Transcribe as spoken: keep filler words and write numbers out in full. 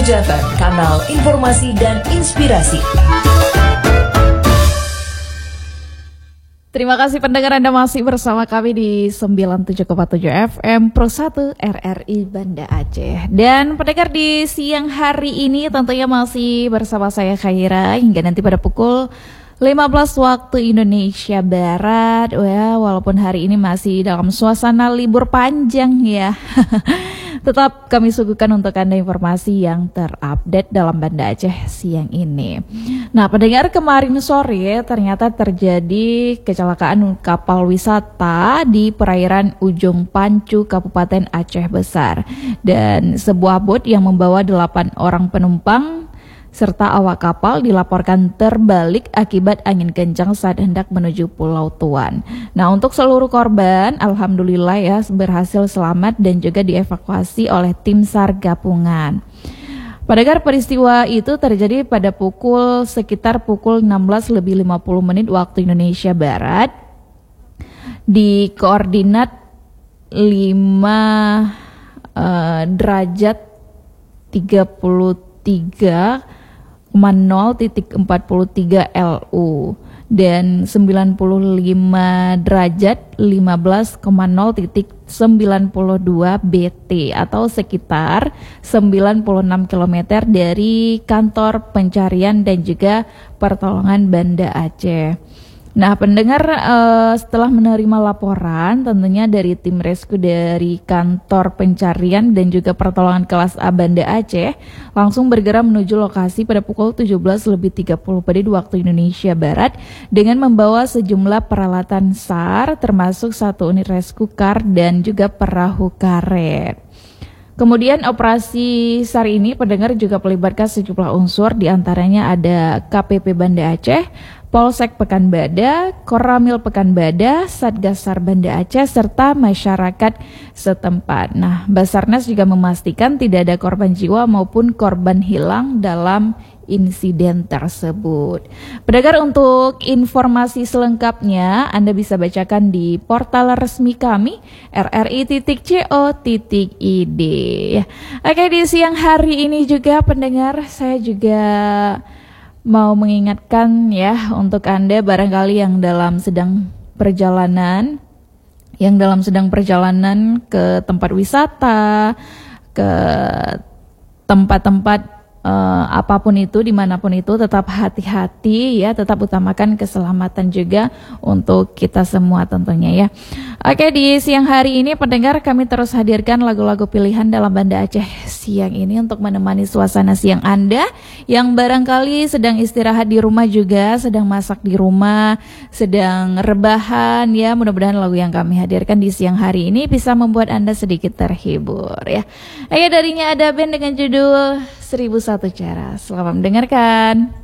tujuh F M, kanal informasi dan inspirasi. Terima kasih pendengar, Anda masih bersama kami di sembilan puluh tujuh koma tujuh F M Pro satu R R I Banda Aceh. Dan pendengar, di siang hari ini tentunya masih bersama saya Khaira hingga nanti pada pukul lima belas waktu Indonesia Barat. Wah, walaupun hari ini masih dalam suasana libur panjang ya. Tetap kami suguhkan untuk Anda informasi yang terupdate dalam Banda Aceh siang ini. Nah, pendengar, kemarin sore ternyata terjadi kecelakaan kapal wisata di perairan Ujung Pancu, Kabupaten Aceh Besar. Dan sebuah bot yang membawa delapan orang penumpang serta awak kapal dilaporkan terbalik akibat angin kencang saat hendak menuju Pulau Tuan. Nah, untuk seluruh korban, alhamdulillah ya, berhasil selamat dan juga dievakuasi oleh tim SAR gabungan. Pendengar, peristiwa itu terjadi pada pukul sekitar pukul enam belas lebih lima puluh menit waktu Indonesia Barat di koordinat lima uh, derajat tiga puluh tiga koma nol titik empat puluh tiga L U dan sembilan puluh lima derajat lima belas koma nol titik sembilan puluh dua B T atau sekitar sembilan puluh enam kilometer dari kantor pencarian dan juga pertolongan Banda Aceh. Nah, pendengar, uh, setelah menerima laporan tentunya dari tim rescue dari kantor pencarian dan juga pertolongan kelas A Banda Aceh langsung bergerak menuju lokasi pada pukul tujuh belas lebih tiga puluh menit waktu Indonesia Barat dengan membawa sejumlah peralatan SAR termasuk satu unit rescue car dan juga perahu karet. Kemudian operasi SAR ini, pendengar, juga melibatkan sejumlah unsur, diantaranya ada K P P Banda Aceh, Polsek Pekanbada, Koramil Pekanbada, Satgas SAR Banda Aceh, serta masyarakat setempat. Nah, Basarnas juga memastikan tidak ada korban jiwa maupun korban hilang dalam insiden tersebut. Pendengar, untuk informasi selengkapnya Anda bisa bacakan di portal resmi kami r r i titik co titik i d. Oke, di siang hari ini juga pendengar, saya juga mau mengingatkan ya untuk Anda barangkali yang dalam sedang perjalanan, yang dalam sedang perjalanan ke tempat wisata, ke tempat-tempat Uh, apapun itu, dimanapun itu, tetap hati-hati ya, tetap utamakan keselamatan juga untuk kita semua tentunya ya. Oke, di siang hari ini pendengar, kami terus hadirkan lagu-lagu pilihan dalam Banda Aceh siang ini untuk menemani suasana siang Anda yang barangkali sedang istirahat di rumah juga, sedang masak di rumah, sedang rebahan ya. Mudah-mudahan lagu yang kami hadirkan di siang hari ini bisa membuat Anda sedikit terhibur ya. Oke, darinya ada band dengan judul Seribu Satu Cara. Selamat mendengarkan.